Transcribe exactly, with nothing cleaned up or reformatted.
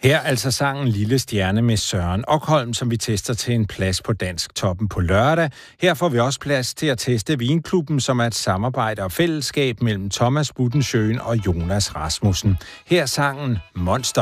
Her altså sangen Lille Stjerne med Søren Okholm, som vi tester til en plads på Dansk Toppen på lørdag. Her får vi også plads til at teste Vinklubben, som er et samarbejde og fællesskab mellem Thomas Buttensjøen og Jonas Rasmussen. Her sangen Monster.